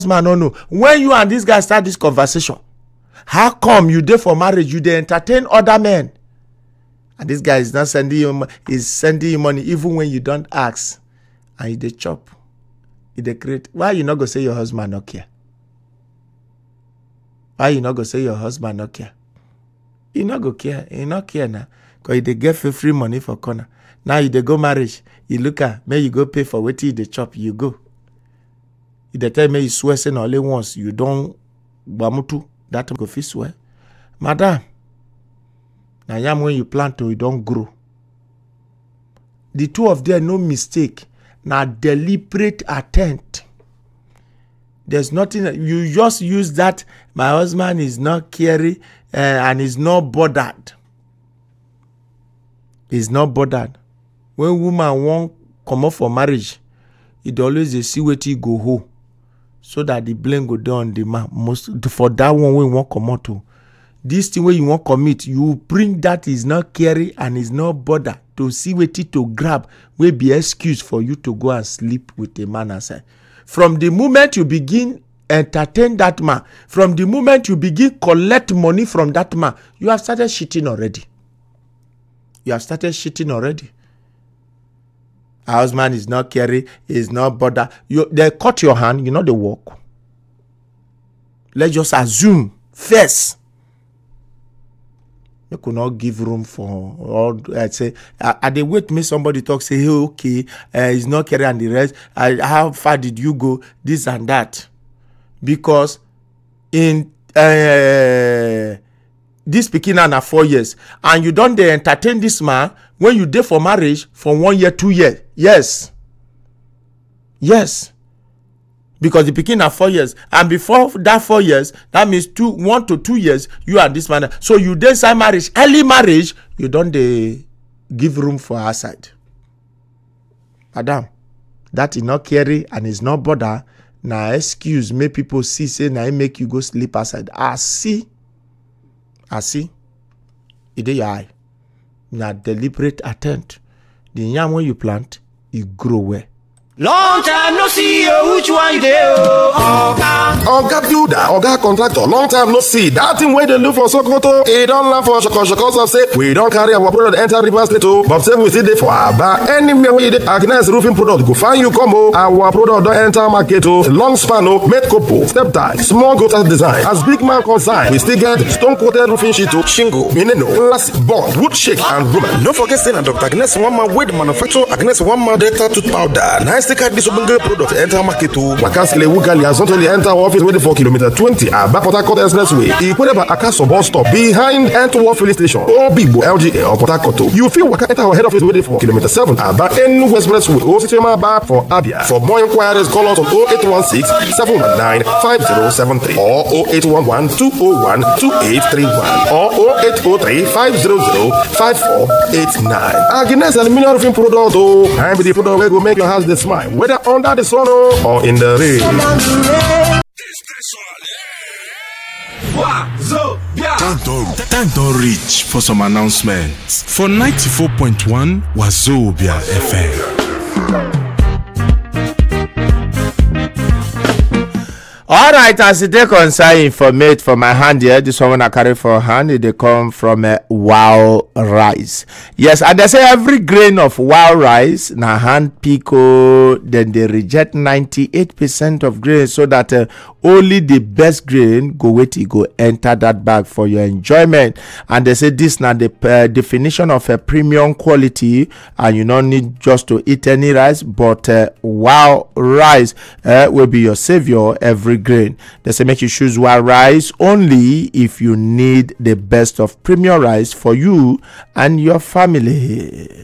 husband no know. When you and this guy start this conversation, how come you dey for marriage, you dey entertain other men? And this guy is not sending you money even when you don't ask. And you dey chop. You dey create. Why you not go say your husband no care? Why you not go say your husband no care? You not go care. You not care now. Because you dey get free money for corner. Now you dey go marriage. You look at, may you go pay for wetin you dey chop. You go. You dey tell me you swear saying only once. You don't bamutu. That go fit swear. Madam. Now yam when you plant to, you don't grow. The two of them no mistake. Now deliberate attempt. There's nothing. You just use that. My husband is not caring and is not bothered. He's not bothered. When woman won't come up for marriage, it always they see what he go home, so that the blame go down on the man. Most for that one we won't come out to. This thing where you won't commit, you bring that is not caring and is not bothered to see what it to grab will be excuse for you to go and sleep with a man outside. From the moment you begin entertain that man, from the moment you begin collect money from that man, you have started cheating already. You have started cheating already. Our husband is not caring, is not bothered. They cut your hand, you know they walk. Let's just assume first. You could not give room for all. I'd say, they wait me somebody talk, say, hey, okay, he's not caring and the rest. How far did you go? This and that. Because in this beginning na 4 years, and you don't entertain this man when you dey for marriage for 1 year, 2 years. Yes. Yes. Because the beginning na 4 years, and before that 4 years, that means 1 to 2 years, you and this man. So you dey sign marriage, early marriage, you don't give room for our side. Madam, that is not caring and is not bother. Now excuse make people see say now make you go sleep outside. I see. It dey your eye. Now deliberate attempt. The yam when you plant, it grow well. Long time no see you, which one you dey? Oga builder, Oga contractor, long time no see. That thing where they look for Sokoto, it don't land for Shoko of say we don't carry our product enter Rivers State, but say we still dey for Aba. Anywhere we dey Agnes roofing product go find you come our product don't enter market long span made couple, step tie, small gutter design. As big man consign, we still get stone coated roofing sheet, shingle, mineno, plastic board, wood shake and roman. Don't forget saying Dr. Agnes one man with manufacture Agnes one man delta tooth powder. Nice take out this open product enter market to Wakaskele Wugali has only enter office waiting for kilometer 20 at Port Harcourt Expressway. Equated by Akaso bus stop behind N2 filling station or Bigbo LGA or Port Harcourt. You feel Waka enter our head office waiting for kilometer 7 at N Expressway or Sistema Bar for Abia. For more inquiries, call us on 0816 719 5073 or 0811 201 2831 or 0803 500 5489. Agnes Aluminium Roofing Product, I'm the product where will make your house the smile, whether under the sun or in the rain. Time don't reach for some announcements. For 94.1 Wazobia FM. All right, as it concern informate for my hand here, this one I carry for hand, they come from Wow Rice. Yes, and they say every grain of Wow Rice na hand pico, then they reject 98% of grain, so that only the best grain go enter that bag for your enjoyment. And they say this now the definition of a premium quality, and you don't need just to eat any rice, but Wow Rice will be your savior every grain. They say make you choose Wow Rice only if you need the best of premium rice for you and your family.